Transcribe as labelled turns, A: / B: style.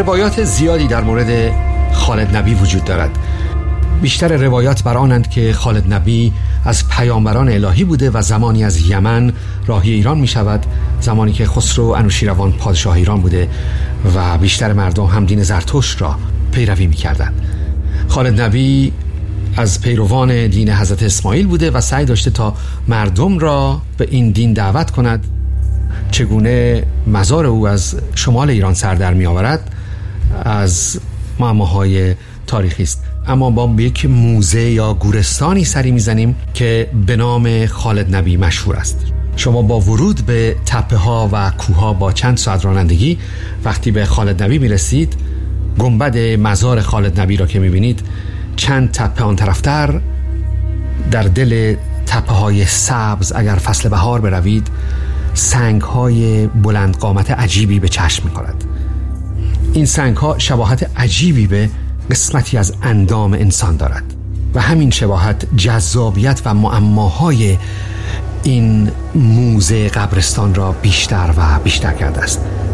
A: روایات زیادی در مورد خالد نبی وجود دارد. بیشتر روایات بر آنند که خالد نبی از پیامبران الهی بوده و زمانی از یمن راهی ایران می شود، زمانی که خسرو انوشیروان پادشاه ایران بوده و بیشتر مردم هم دین زرتشت را پیروی می کردند. خالد نبی از پیروان دین حضرت اسماعیل بوده و سعی داشته تا مردم را به این دین دعوت کند. چگونه مزار او از شمال ایران سر در می آورد از معماهای تاریخی است. اما با به یک موزه یا گورستانی سری میزنیم که به نام خالد نبی مشهور است. شما با ورود به تپه ها و کوه ها با چند ساعت رانندگی وقتی به خالد نبی میرسید، گنبد مزار خالد نبی را که میبینید، چند تپه آن طرفتر در دل تپه های سبز اگر فصل بهار بروید، سنگ های بلند قامت عجیبی به چشم می‌خورد. این سنگ ها شباهت عجیبی به قسمتی از اندام انسان دارد و همین شباهت جذابیت و معماهای این موزه قبرستان را بیشتر و بیشتر کرده است.